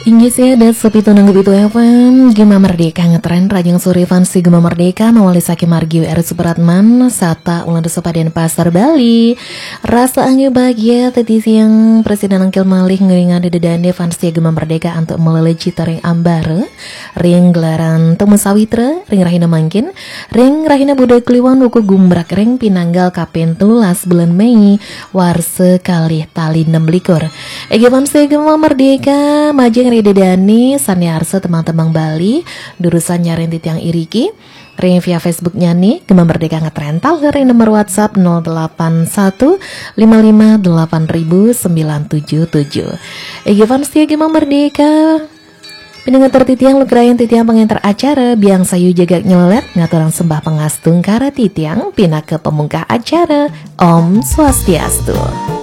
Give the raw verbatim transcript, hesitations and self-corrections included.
Tinggi sih ada sepitu nanggup itu F M Gema Merdeka ngetren Rajang Suri Fansi Gema Merdeka Mawali Saki Margi W R Supratman Sata ulang Supadian Pasar Bali Rasa angin bahagia tadi siang Presiden Angkil Malih ngeringan di dedane Fansi Gema Merdeka untuk melele cita ring ambare ring gelaran temu sawitra ring rahina mangkin ring rahina budaya kliwon wuku gumbrak ring pinanggal kapen tulas bulan Mei warse kalih tali enam likur Ege Fansi Gema Merdeka majeng Ridedani Saniarsa teman-teman Bali Durusan nyarin titiang iriki Ring via Facebooknya nih Gema Merdeka ngetrental Ring nomor WhatsApp nol delapan satu lima lima delapan nol sembilan tujuh tujuh. Egi Fansia Gema Merdeka Pendengar tertitiang lukrayan titiang penginter acara Biang sayu jaga nyelet Ngaturang sembah pengastung kara titiang Pina ke pemungkah acara Om Swastiastu.